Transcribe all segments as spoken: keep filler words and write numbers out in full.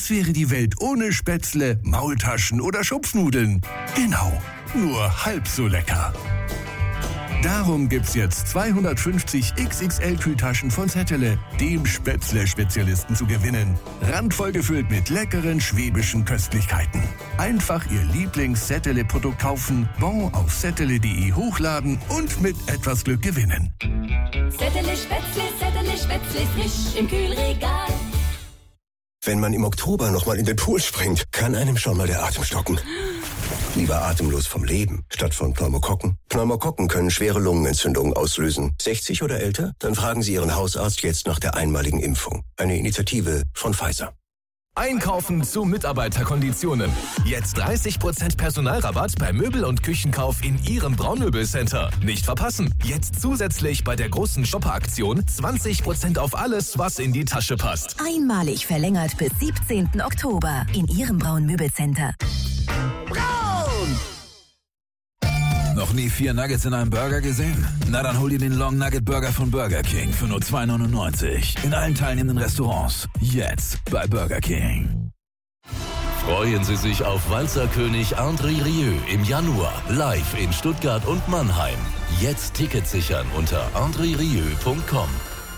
Was wäre die Welt ohne Spätzle, Maultaschen oder Schupfnudeln? Genau, nur halb so lecker. Darum gibt's jetzt zweihundertfünfzig X X L-Kühltaschen von Zettele, dem Spätzle-Spezialisten, zu gewinnen. Randvoll gefüllt mit leckeren schwäbischen Köstlichkeiten. Einfach Ihr Lieblings-Zettele-Produkt kaufen, Bon auf zettele punkt de hochladen und mit etwas Glück gewinnen. Zettele Spätzle, Zettele Spätzle, frisch im Kühlregal. Wenn man im Oktober nochmal in den Pool springt, kann einem schon mal der Atem stocken. Lieber atemlos vom Leben, statt von Pneumokokken. Pneumokokken können schwere Lungenentzündungen auslösen. sechzig oder älter? Dann fragen Sie Ihren Hausarzt jetzt nach der einmaligen Impfung. Eine Initiative von Pfizer. Einkaufen zu Mitarbeiterkonditionen. Jetzt dreißig Prozent Personalrabatt bei Möbel- und Küchenkauf in Ihrem Braunmöbelcenter. Nicht verpassen. Jetzt zusätzlich bei der großen Shopper-Aktion zwanzig Prozent auf alles, was in die Tasche passt. Einmalig verlängert bis siebzehnten Oktober in Ihrem Braunmöbelcenter. Braun! Noch nie vier Nuggets in einem Burger gesehen? Na dann hol dir den Long Nugget Burger von Burger King für nur zwei neunundneunzig. In allen teilnehmenden Restaurants. Jetzt bei Burger King. Freuen Sie sich auf Walzerkönig André Rieu im Januar live in Stuttgart und Mannheim. Jetzt Tickets sichern unter andre rieu punkt com.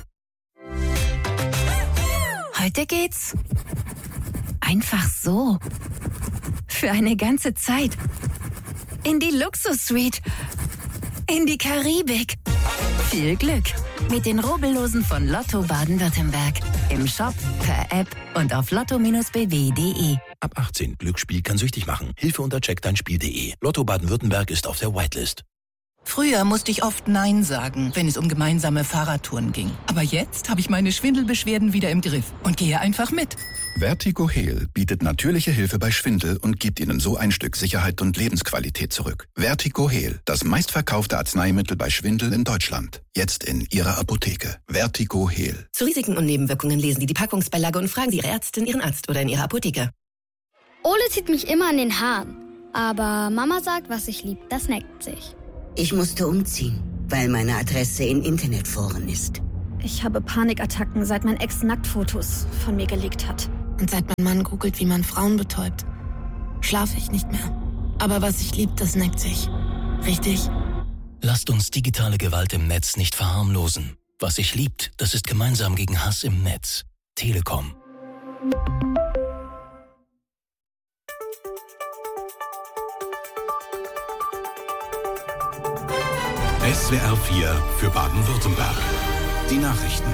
Heute geht's einfach so. Für eine ganze Zeit. In die Luxus-Suite. In die Karibik. Viel Glück mit den Rubbellosen von Lotto Baden-Württemberg. Im Shop, per App und auf lotto Bindestrich b w punkt de. Ab achtzehn. Glücksspiel kann süchtig machen. Hilfe unter check dein spiel punkt de. Lotto Baden-Württemberg ist auf der Whitelist. Früher musste ich oft Nein sagen, wenn es um gemeinsame Fahrradtouren ging. Aber jetzt habe ich meine Schwindelbeschwerden wieder im Griff und gehe einfach mit. Vertigo Heal bietet natürliche Hilfe bei Schwindel und gibt Ihnen so ein Stück Sicherheit und Lebensqualität zurück. Vertigo Heal, das meistverkaufte Arzneimittel bei Schwindel in Deutschland. Jetzt in Ihrer Apotheke. Vertigo Heal. Zu Risiken und Nebenwirkungen lesen Sie die Packungsbeilage und fragen Sie Ihre Ärztin, Ihren Arzt oder in Ihrer Apotheke. Ole zieht mich immer an den Haaren. Aber Mama sagt, was ich lieb, das neckt sich. Ich musste umziehen, weil meine Adresse in Internetforen ist. Ich habe Panikattacken, seit mein Ex Nacktfotos von mir gelegt hat. Und seit mein Mann googelt, wie man Frauen betäubt, schlafe ich nicht mehr. Aber was ich lieb, das neckt sich. Richtig? Lasst uns digitale Gewalt im Netz nicht verharmlosen. Was sich liebt, das ist gemeinsam gegen Hass im Netz. Telekom. S W R vier für Baden-Württemberg. Die Nachrichten.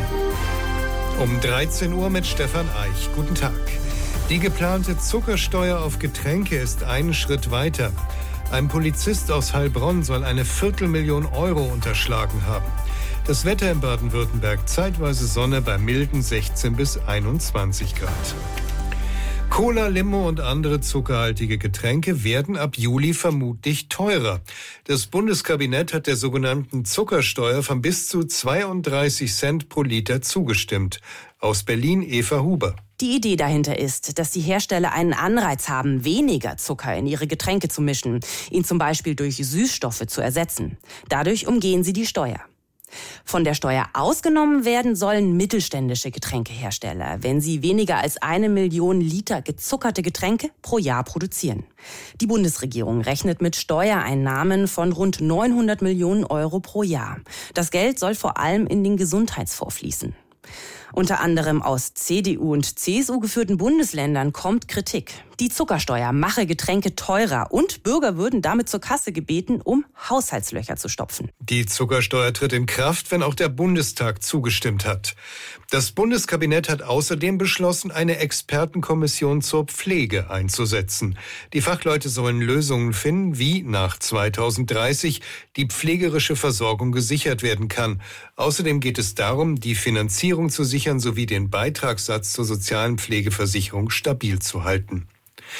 Um dreizehn Uhr mit Stefan Eich. Guten Tag. Die geplante Zuckersteuer auf Getränke ist einen Schritt weiter. Ein Polizist aus Heilbronn soll eine Viertelmillion Euro unterschlagen haben. Das Wetter in Baden-Württemberg: zeitweise Sonne bei milden sechzehn bis einundzwanzig Grad. Cola, Limo und andere zuckerhaltige Getränke werden ab Juli vermutlich teurer. Das Bundeskabinett hat der sogenannten Zuckersteuer von bis zu zweiunddreißig Cent pro Liter zugestimmt. Aus Berlin Eva Huber. Die Idee dahinter ist, dass die Hersteller einen Anreiz haben, weniger Zucker in ihre Getränke zu mischen, ihn zum Beispiel durch Süßstoffe zu ersetzen. Dadurch umgehen sie die Steuer. Von der Steuer ausgenommen werden sollen mittelständische Getränkehersteller, wenn sie weniger als eine Million Liter gezuckerte Getränke pro Jahr produzieren. Die Bundesregierung rechnet mit Steuereinnahmen von rund neunhundert Millionen Euro pro Jahr. Das Geld soll vor allem in den Gesundheitsfonds fließen. Unter anderem aus C D U und C S U geführten Bundesländern kommt Kritik. Die Zuckersteuer mache Getränke teurer und Bürger würden damit zur Kasse gebeten, um Haushaltslöcher zu stopfen. Die Zuckersteuer tritt in Kraft, wenn auch der Bundestag zugestimmt hat. Das Bundeskabinett hat außerdem beschlossen, eine Expertenkommission zur Pflege einzusetzen. Die Fachleute sollen Lösungen finden, wie nach zweitausenddreißig die pflegerische Versorgung gesichert werden kann. Außerdem geht es darum, die Finanzierung zu sichern sowie den Beitragssatz zur sozialen Pflegeversicherung stabil zu halten.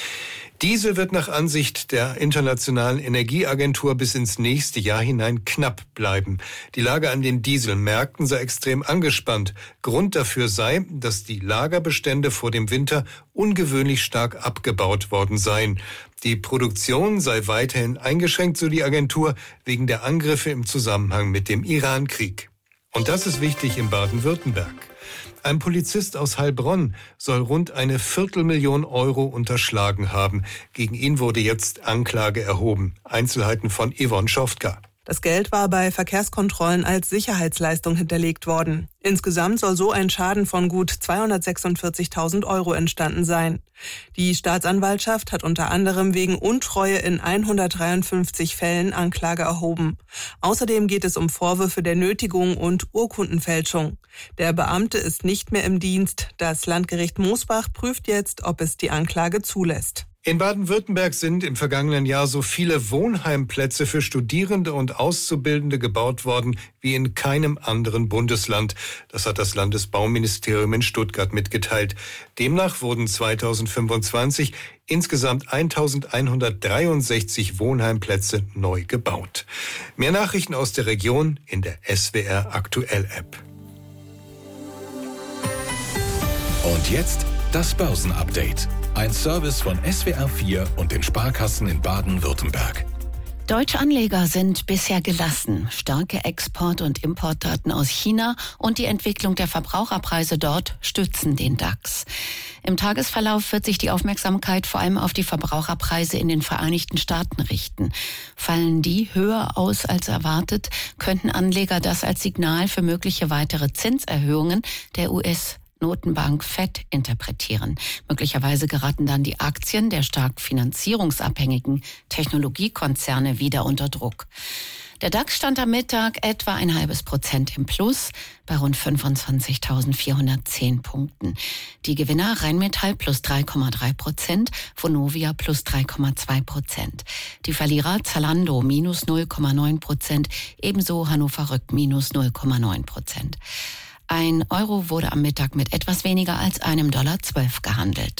Diesel wird nach Ansicht der Internationalen Energieagentur bis ins nächste Jahr hinein knapp bleiben. Die Lage an den Dieselmärkten sei extrem angespannt. Grund dafür sei, dass die Lagerbestände vor dem Winter ungewöhnlich stark abgebaut worden seien. Die Produktion sei weiterhin eingeschränkt, so die Agentur, wegen der Angriffe im Zusammenhang mit dem Iran-Krieg. Und das ist wichtig in Baden-Württemberg. Ein Polizist aus Heilbronn soll rund eine Viertelmillion Euro unterschlagen haben. Gegen ihn wurde jetzt Anklage erhoben. Einzelheiten von Yvonne Schoftka. Das Geld war bei Verkehrskontrollen als Sicherheitsleistung hinterlegt worden. Insgesamt soll so ein Schaden von gut zweihundertsechsundvierzigtausend Euro entstanden sein. Die Staatsanwaltschaft hat unter anderem wegen Untreue in hundertdreiundfünfzig Fällen Anklage erhoben. Außerdem geht es um Vorwürfe der Nötigung und Urkundenfälschung. Der Beamte ist nicht mehr im Dienst. Das Landgericht Mosbach prüft jetzt, ob es die Anklage zulässt. In Baden-Württemberg sind im vergangenen Jahr so viele Wohnheimplätze für Studierende und Auszubildende gebaut worden wie in keinem anderen Bundesland. Das hat das Landesbauministerium in Stuttgart mitgeteilt. Demnach wurden zweitausendfünfundzwanzig insgesamt eintausendeinhundertdreiundsechzig Wohnheimplätze neu gebaut. Mehr Nachrichten aus der Region in der S W R Aktuell App. Und jetzt das Börsenupdate. Ein Service von S W R vier und den Sparkassen in Baden-Württemberg. Deutsche Anleger sind bisher gelassen. Starke Export- und Importdaten aus China und die Entwicklung der Verbraucherpreise dort stützen den DAX. Im Tagesverlauf wird sich die Aufmerksamkeit vor allem auf die Verbraucherpreise in den Vereinigten Staaten richten. Fallen die höher aus als erwartet, könnten Anleger das als Signal für mögliche weitere Zinserhöhungen der U S Notenbank Fed interpretieren. Möglicherweise geraten dann die Aktien der stark finanzierungsabhängigen Technologiekonzerne wieder unter Druck. Der DAX stand am Mittag etwa ein halbes Prozent im Plus bei rund fünfundzwanzigtausendvierhundertzehn Punkten. Die Gewinner Rheinmetall plus drei Komma drei Prozent, Vonovia plus drei Komma zwei Prozent. Die Verlierer Zalando minus null Komma neun Prozent, ebenso Hannover Rück minus null Komma neun Prozent. Ein Euro wurde am Mittag mit etwas weniger als einem Dollar zwölf gehandelt.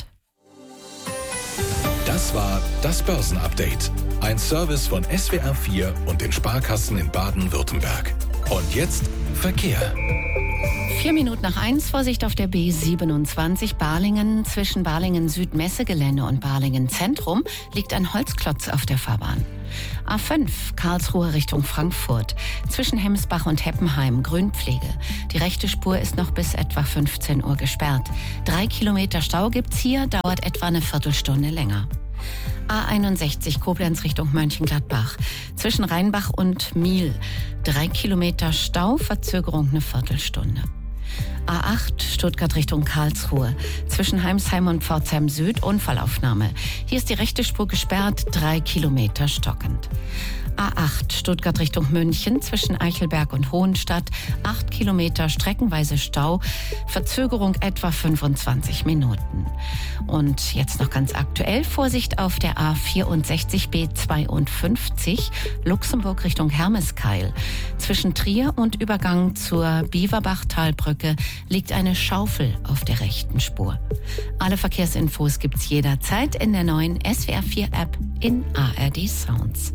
Das war das Börsenupdate. Ein Service von S W R vier und den Sparkassen in Baden-Württemberg. Und jetzt Verkehr. Vier Minuten nach eins, Vorsicht auf der B siebenundzwanzig Balingen. Zwischen Balingen Südmessegelände und Balingen Zentrum liegt ein Holzklotz auf der Fahrbahn. A fünf, Karlsruhe Richtung Frankfurt. Zwischen Hemsbach und Heppenheim, Grünpflege. Die rechte Spur ist noch bis etwa fünfzehn Uhr gesperrt. Drei Kilometer Stau gibt's hier, dauert etwa eine Viertelstunde länger. A einundsechzig, Koblenz Richtung Mönchengladbach. Zwischen Rheinbach und Miel. Drei Kilometer Stau, Verzögerung eine Viertelstunde. A acht, Stuttgart Richtung Karlsruhe. Zwischen Heimsheim und Pforzheim Süd Unfallaufnahme. Hier ist die rechte Spur gesperrt, drei Kilometer stockend. A acht, Stuttgart Richtung München, zwischen Eichelberg und Hohenstadt, acht Kilometer streckenweise Stau, Verzögerung etwa fünfundzwanzig Minuten. Und jetzt noch ganz aktuell, Vorsicht auf der A vierundsechzig B zweiundfünfzig, Luxemburg Richtung Hermeskeil. Zwischen Trier und Übergang zur Biewerbachtalbrücke liegt eine Schaufel auf der rechten Spur. Alle Verkehrsinfos gibt's jederzeit in der neuen S W R vier App in A R D Sounds.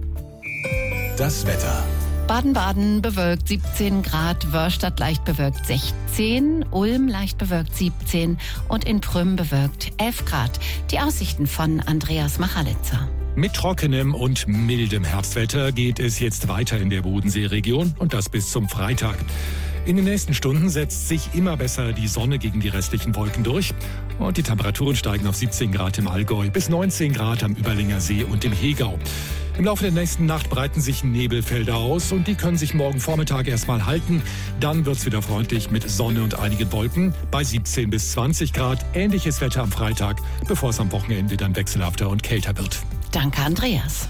Das Wetter. Baden-Baden bewölkt siebzehn Grad, Wörstadt leicht bewölkt sechzehn, Ulm leicht bewölkt siebzehn und in Prüm bewölkt elf Grad. Die Aussichten von Andreas Machalitzer. Mit trockenem und mildem Herbstwetter geht es jetzt weiter in der Bodenseeregion und das bis zum Freitag. In den nächsten Stunden setzt sich immer besser die Sonne gegen die restlichen Wolken durch und die Temperaturen steigen auf siebzehn Grad im Allgäu bis neunzehn Grad am Überlinger See und im Hegau. Im Laufe der nächsten Nacht breiten sich Nebelfelder aus und die können sich morgen Vormittag erstmal halten. Dann wird's wieder freundlich mit Sonne und einigen Wolken bei siebzehn bis zwanzig Grad. Ähnliches Wetter am Freitag, bevor es am Wochenende dann wechselhafter und kälter wird. Danke, Andreas.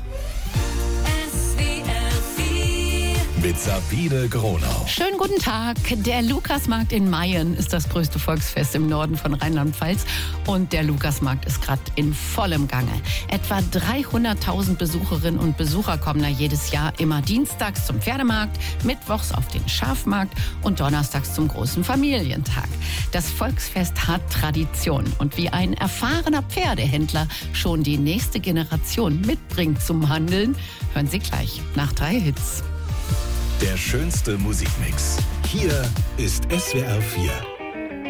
Mit Sabine Gronau. Schönen guten Tag. Der Lukasmarkt in Mayen ist das größte Volksfest im Norden von Rheinland-Pfalz. Und der Lukasmarkt ist gerade in vollem Gange. Etwa dreihunderttausend Besucherinnen und Besucher kommen da jedes Jahr immer dienstags zum Pferdemarkt, mittwochs auf den Schafmarkt und donnerstags zum großen Familientag. Das Volksfest hat Tradition. Und wie ein erfahrener Pferdehändler schon die nächste Generation mitbringt zum Handeln, hören Sie gleich nach drei Hits. Der schönste Musikmix. Hier ist S W R vier.